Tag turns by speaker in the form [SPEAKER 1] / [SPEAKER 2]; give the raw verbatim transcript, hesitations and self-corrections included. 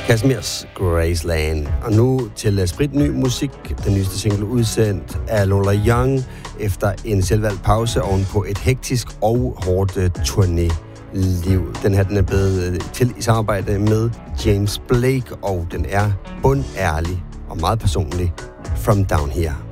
[SPEAKER 1] Kashmirs Graceland. Og nu til spritny musik. Den nyeste single udsendt af Lola Young efter en selvvalgt pause ovenpå et hektisk og hårdt turné-liv. Den her den er blevet til i samarbejde med James Blake, og den er bundærlig og meget personlig. From Down Here.